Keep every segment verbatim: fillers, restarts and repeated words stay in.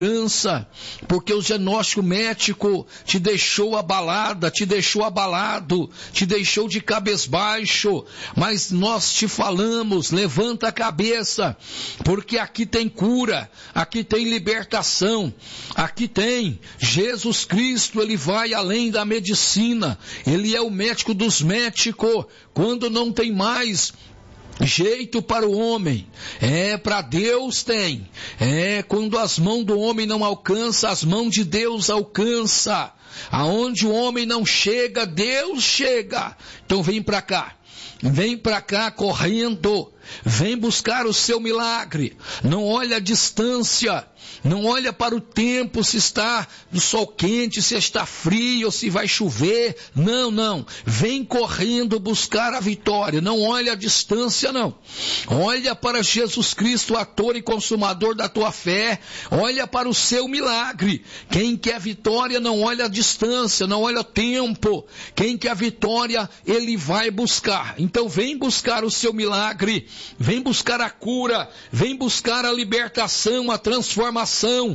esperança, porque o diagnóstico médico te deixou abalada, te deixou abalado, te deixou de cabisbaixo, mas nós te falamos, levanta a cabeça, porque aqui tem cura, aqui tem libertação, aqui tem Jesus Cristo, Ele vai além da medicina, Ele é o médico dos médicos, quando não tem mais jeito para o homem, é, para Deus tem, é, quando as mãos do homem não alcançam, as mãos de Deus alcança, aonde o homem não chega, Deus chega. Então vem para cá, vem para cá correndo, vem buscar o seu milagre, não olha a distância, não olha para o tempo, se está no sol quente, se está frio, se vai chover, não, não, vem correndo buscar a vitória, não olha a distância não, olha para Jesus Cristo, ator e consumador da tua fé, olha para o seu milagre, quem quer vitória não olha a distância, não olha o tempo, quem quer vitória, ele vai buscar, então vem buscar o seu milagre, vem buscar a cura, vem buscar a libertação, a transformação,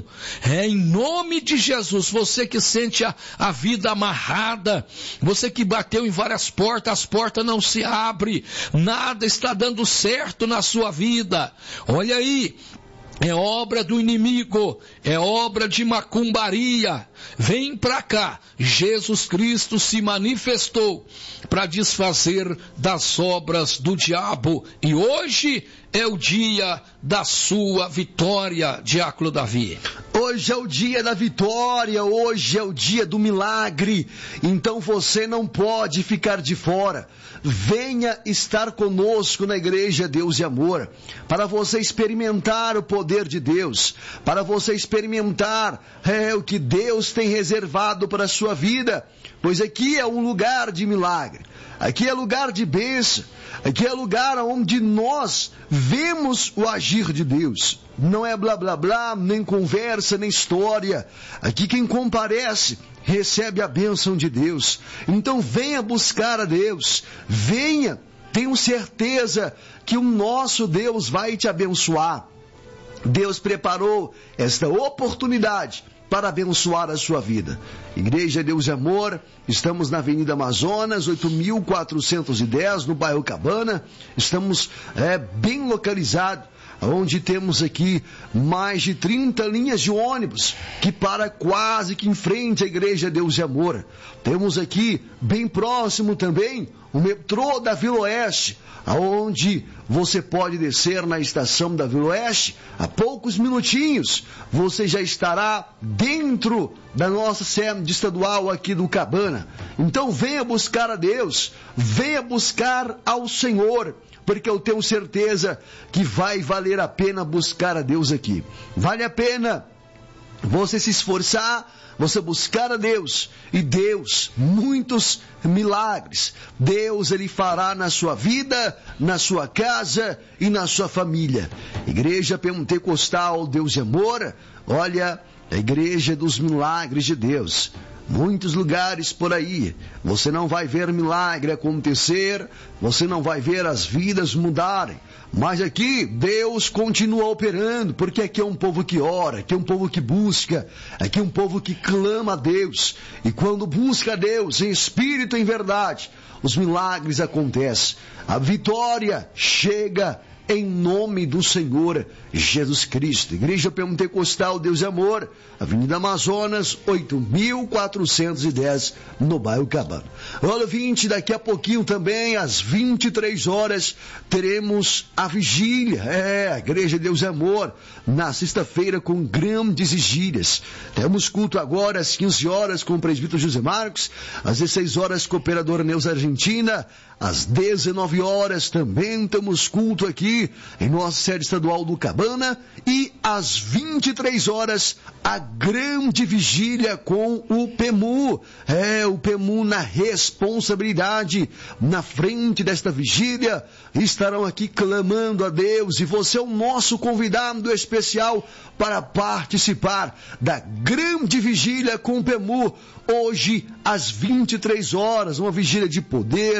é em nome de Jesus. Você que sente a, a vida amarrada, você que bateu em várias portas, as portas não se abrem, nada está dando certo na sua vida, olha aí, é obra do inimigo, é obra de macumbaria, vem para cá, Jesus Cristo se manifestou para desfazer das obras do diabo, e hoje é o dia da sua vitória, Diácono Davi. Hoje é o dia da vitória, hoje é o dia do milagre, então você não pode ficar de fora. Venha estar conosco na Igreja Deus e Amor, para você experimentar o poder de Deus, para você experimentar é, o que Deus tem reservado para a sua vida, pois aqui é um lugar de milagre, aqui é lugar de bênção, aqui é lugar onde nós vemos o agir de Deus. Não é blá blá blá, nem conversa, nem história. Aqui quem comparece recebe a bênção de Deus. Então venha buscar a Deus, venha, tenho certeza que o nosso Deus vai te abençoar. Deus preparou esta oportunidade para abençoar a sua vida. Igreja Deus e Amor, estamos na Avenida Amazonas, oito mil quatrocentos e dez, no bairro Cabana. Estamos é, bem localizados, onde temos aqui mais de trinta linhas de ônibus que para quase que em frente à Igreja Deus e Amor. Temos aqui, bem próximo também, o metrô da Vila Oeste, aonde você pode descer na estação da Vila Oeste, a poucos minutinhos você já estará dentro da nossa sede estadual aqui do Cabana. Então venha buscar a Deus, venha buscar ao Senhor, porque eu tenho certeza que vai valer a pena buscar a Deus aqui. Vale a pena você se esforçar, você buscar a Deus, e Deus, muitos milagres, Deus Ele fará na sua vida, na sua casa e na sua família. Igreja Pentecostal Deus e Amor, olha, a igreja dos milagres de Deus. Muitos lugares por aí, você não vai ver milagre acontecer, você não vai ver as vidas mudarem, mas aqui Deus continua operando, porque aqui é um povo que ora, aqui é um povo que busca, aqui é um povo que clama a Deus, e quando busca a Deus em espírito e em verdade, os milagres acontecem, a vitória chega em nome do Senhor Jesus Cristo. Igreja Pentecostal Deus e Amor, Avenida Amazonas, oito mil quatrocentos e dez, no bairro Cabana. Olha, vinte, daqui a pouquinho também, às vinte e três horas, teremos a vigília. É, a Igreja Deus e Amor, na sexta-feira, com grandes vigílias. Temos culto agora às quinze horas com o presbítero José Marcos, às dezesseis horas com a operadora Neuza Argentina, às dezenove horas também temos culto aqui em nossa sede estadual do Cabana, e às vinte e três horas a grande vigília com o P E M U. É, o P E M U na responsabilidade, na frente desta vigília, estarão aqui clamando a Deus, e você é o nosso convidado especial para participar da grande vigília com o P E M U, hoje às vinte e três horas, uma vigília de poder, uma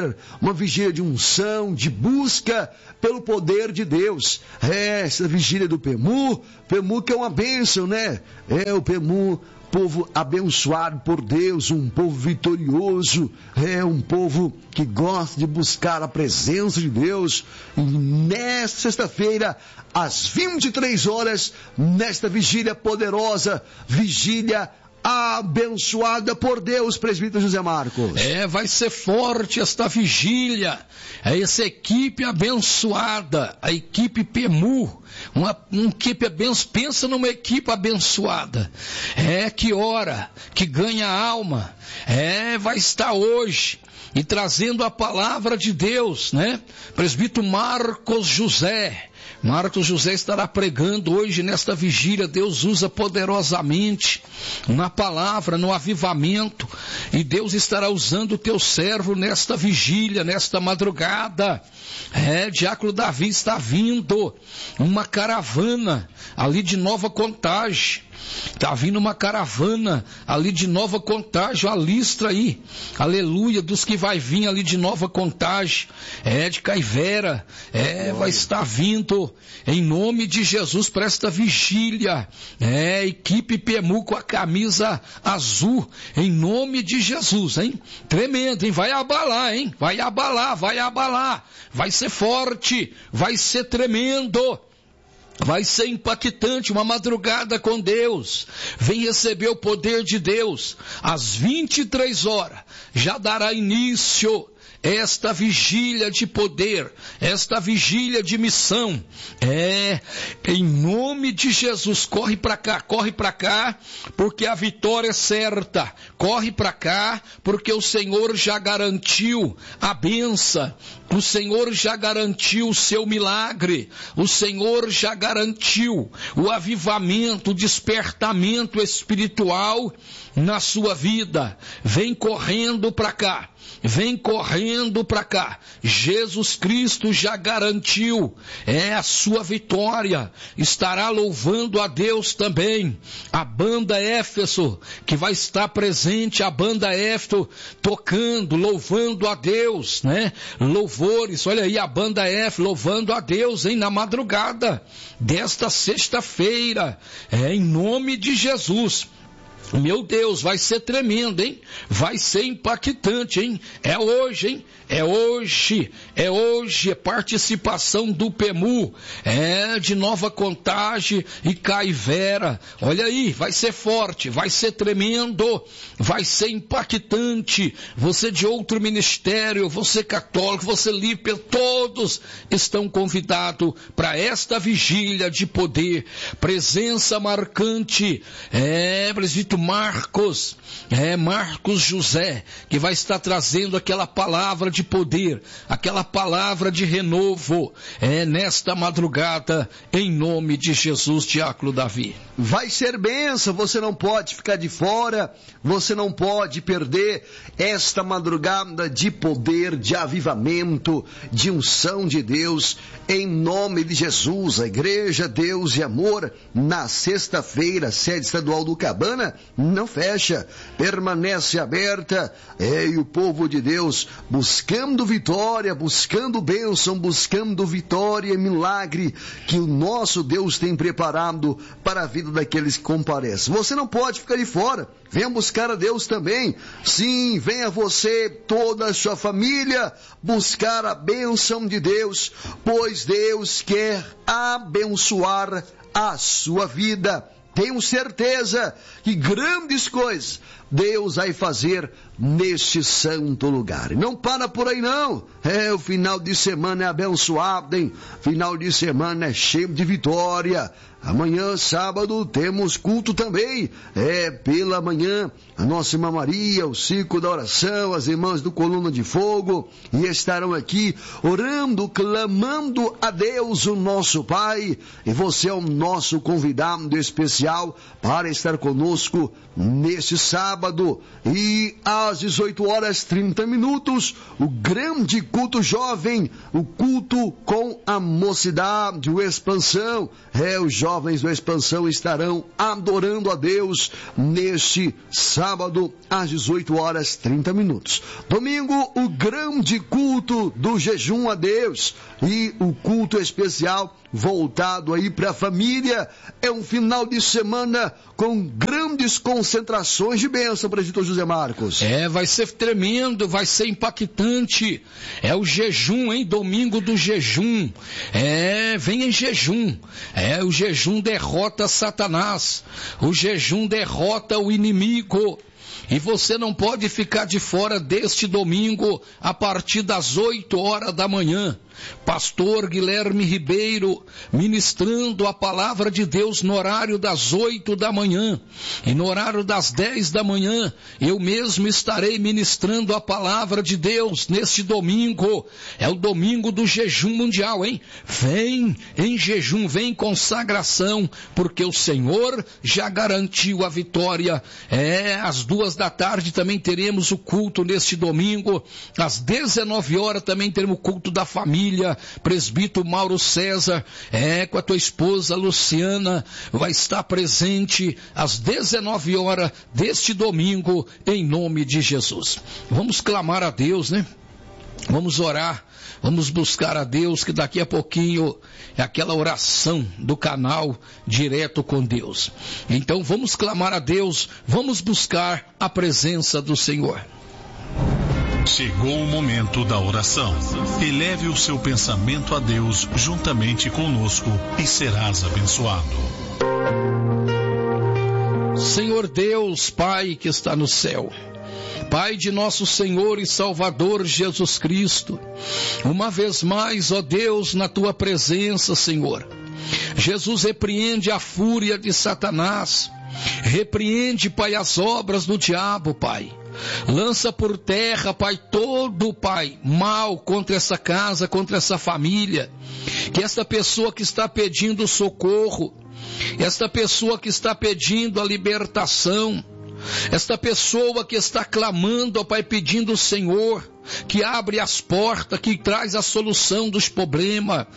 uma vigília de unção, de busca pelo poder de Deus. É, essa vigília do P E M U, P E M U que é uma bênção, né? É o P E M U, povo abençoado por Deus, um povo vitorioso, é um povo que gosta de buscar a presença de Deus. E nesta sexta-feira, às vinte e três horas, nesta vigília poderosa, vigília abençoada por Deus, presbítero José Marcos. É, vai ser forte esta vigília, é essa equipe abençoada, a equipe P E M U, uma, uma equipe abençoada, pensa numa equipe abençoada, é, que ora, que ganha alma, é, vai estar hoje, e trazendo a palavra de Deus, né, presbítero Marcos José, Marcos José estará pregando hoje nesta vigília. Deus usa poderosamente na palavra, no avivamento, e Deus estará usando o teu servo nesta vigília, nesta madrugada. É, Diácono Davi, está vindo uma caravana ali de Nova Contagem. Está vindo uma caravana ali de Nova Contagem, a listra aí, aleluia, dos que vai vir ali de Nova Contagem, é, de Caivera, é, vai estar vindo, em nome de Jesus, para esta vigília, é, equipe P E M U com a camisa azul, em nome de Jesus, hein, tremendo, hein, vai abalar, hein, vai abalar, vai abalar, vai ser forte, vai ser tremendo. Vai ser impactante, uma madrugada com Deus. Vem receber o poder de Deus. Às vinte e três horas já dará início esta vigília de poder, esta vigília de missão. É, em nome de Jesus, corre para cá, corre para cá, porque a vitória é certa. Corre para cá, porque o Senhor já garantiu a bênção. O Senhor já garantiu o seu milagre. O Senhor já garantiu o avivamento, o despertamento espiritual na sua vida. Vem correndo para cá. Vem correndo para cá. Jesus Cristo já garantiu, é a sua vitória. Estará louvando a Deus também. A banda Éfeso, que vai estar presente, a banda Éfeso, tocando, louvando a Deus, né? Louvores, olha aí a banda Éfeso, louvando a Deus, hein? Na madrugada desta sexta-feira, é em nome de Jesus. Meu Deus, vai ser tremendo, hein? Vai ser impactante, hein? É hoje, hein? É hoje, é hoje, é participação do P E M U, é de Nova Contagem e Caivera. Olha aí, vai ser forte, vai ser tremendo, vai ser impactante. Você de outro ministério, você católico, você livre, todos estão convidados para esta vigília de poder, presença marcante, é, presbítero Marcos, é, Marcos José, que vai estar trazendo aquela palavra de poder, aquela palavra de renovo, é, nesta madrugada, em nome de Jesus, Diácono Davi. Vai ser bênção, você não pode ficar de fora, você não pode perder esta madrugada de poder, de avivamento, de unção de Deus, em nome de Jesus. A Igreja Deus e Amor, na sexta-feira, sede estadual do Cabana, não fecha, permanece aberta, é, e o povo de Deus buscando vitória, buscando bênção, buscando vitória e milagre que o nosso Deus tem preparado para a vida daqueles que comparecem. Você não pode ficar de fora, venha buscar a Deus também. Sim, venha você, toda a sua família, buscar a bênção de Deus, pois Deus quer abençoar a sua vida. Tenho certeza que grandes coisas Deus vai fazer neste santo lugar. E não para por aí não. É, o final de semana é abençoado, hein? Final de semana é cheio de vitória. Amanhã, sábado, temos culto também. É, pela manhã, a nossa irmã Maria, o ciclo da oração, as irmãs do Coluna de Fogo, e estarão aqui orando, clamando a Deus, o nosso Pai. E você é o nosso convidado especial para estar conosco neste sábado. E às dezoito horas e trinta minutos, o grande culto jovem, o culto com a mocidade, o expansão. É, o jovem jovens do Expansão estarão adorando a Deus neste sábado às dezoito horas e trinta minutos. Domingo, o grande culto do jejum a Deus e o culto especial voltado aí para a família. É um final de semana com grandes concentrações de bênção, presbítero José Marcos. É, vai ser tremendo, vai ser impactante. É o jejum, hein? Domingo do jejum. É, vem em jejum. É, o jejum derrota Satanás. O jejum derrota o inimigo. E você não pode ficar de fora deste domingo a partir das oito horas da manhã. Pastor Guilherme Ribeiro ministrando a palavra de Deus no horário das oito da manhã. E no horário das dez da manhã, eu mesmo estarei ministrando a palavra de Deus neste domingo. É o domingo do jejum mundial, hein? Vem em jejum, vem em consagração, porque o Senhor já garantiu a vitória. É, às duas da tarde também teremos o culto neste domingo. Às dezenove horas também teremos o culto da família. Presbítero Mauro César, é, com a tua esposa Luciana, vai estar presente às dezenove horas deste domingo, em nome de Jesus. Vamos clamar a Deus, né? Vamos orar, vamos buscar a Deus, que daqui a pouquinho é aquela oração do canal Direto com Deus. Então vamos clamar a Deus, vamos buscar a presença do Senhor. Chegou o momento da oração. Eleve o seu pensamento a Deus juntamente conosco e serás abençoado. Senhor Deus, Pai que está no céu, Pai de nosso Senhor e Salvador Jesus Cristo, uma vez mais, ó Deus, na tua presença, Senhor. Jesus, repreende a fúria de Satanás, repreende, Pai, as obras do diabo, Pai. Lança por terra, Pai, todo, Pai, mal contra essa casa, contra essa família. Que esta pessoa que está pedindo socorro, esta pessoa que está pedindo a libertação, esta pessoa que está clamando, ó Pai, pedindo o Senhor, que abre as portas, que traz a solução dos problemas.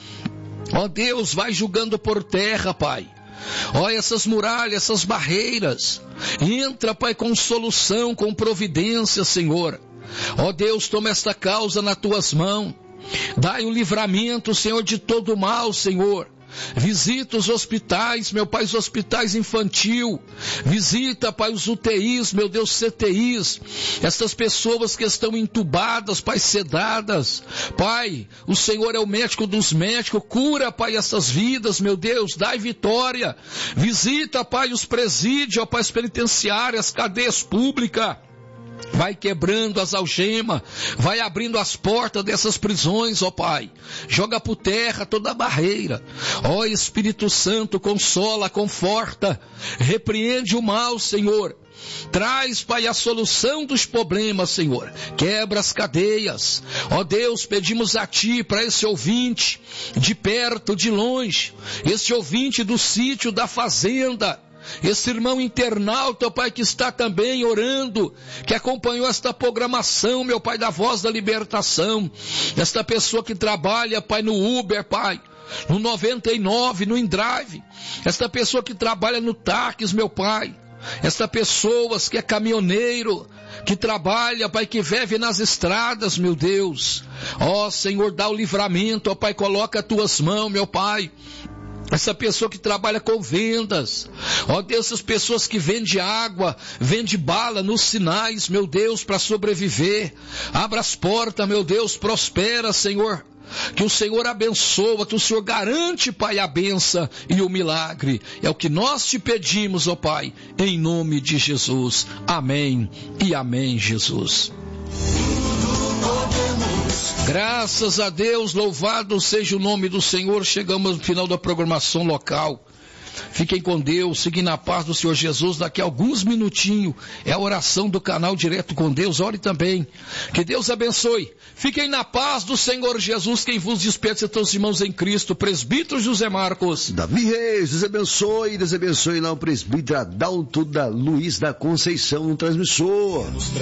Ó Deus, vai julgando por terra, Pai. Olha essas muralhas, essas barreiras. Entra, Pai, com solução, com providência, Senhor. Ó Deus, toma esta causa nas tuas mãos. Dai o livramento, Senhor, de todo mal, Senhor. Visita os hospitais, meu Pai, os hospitais infantil. Visita, Pai, os U T Is, meu Deus, C T Is. Estas pessoas que estão entubadas, Pai, sedadas. Pai, o Senhor é o médico dos médicos. Cura, Pai, essas vidas, meu Deus. Dai vitória. Visita, Pai, os presídios, Pai, as penitenciárias, as cadeias públicas. Vai quebrando as algemas, vai abrindo as portas dessas prisões, ó Pai. Joga por terra toda a barreira. Ó Espírito Santo, consola, conforta, repreende o mal, Senhor. Traz, Pai, a solução dos problemas, Senhor. Quebra as cadeias. Ó Deus, pedimos a Ti, para esse ouvinte, de perto, de longe, esse ouvinte do sítio, da fazenda, esse irmão internauta, ó Pai, que está também orando, que acompanhou esta programação, meu Pai, da Voz da Libertação, esta pessoa que trabalha, Pai, no Uber, Pai, no noventa e nove, no InDrive, esta pessoa que trabalha no táxi, meu Pai, esta pessoa que é caminhoneiro, que trabalha, Pai, que vive nas estradas, meu Deus. Ó Senhor, dá o livramento, ó Pai, coloca as tuas mãos, meu Pai. Essa pessoa que trabalha com vendas, ó Deus, essas pessoas que vendem água, vendem bala nos sinais, meu Deus, para sobreviver. Abra as portas, meu Deus, prospera, Senhor. Que o Senhor abençoa, que o Senhor garante, Pai, a bênção e o milagre. É o que nós te pedimos, ó Pai, em nome de Jesus. Amém e amém, Jesus. Graças a Deus, louvado seja o nome do Senhor. Chegamos no final da programação local. Fiquem com Deus, seguem na paz do Senhor Jesus. Daqui a alguns minutinhos é a oração do canal Direto com Deus. Ore também. Que Deus abençoe. Fiquem na paz do Senhor Jesus. Quem vos despede são os irmãos em Cristo. Presbítero José Marcos. Davi Reis, Deus abençoe. Deus abençoe lá o presbítero Adalto da Luiz da Conceição no transmissor.